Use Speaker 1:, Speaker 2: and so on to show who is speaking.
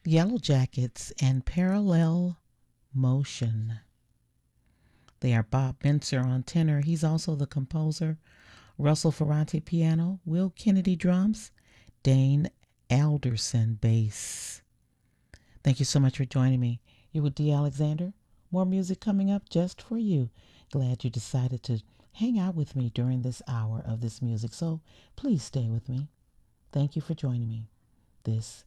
Speaker 1: Yellow Jackets and Parallel Motion. They are Bob Benser on tenor. He's also the composer. Russell Ferrante piano. Will Kennedy drums. Dane Alderson bass. Thank you so much for joining me. You're with Dee Alexander. More music coming up just for you. Glad you decided to hang out with me during this hour of this music. So please stay with me. Thank you for joining me. This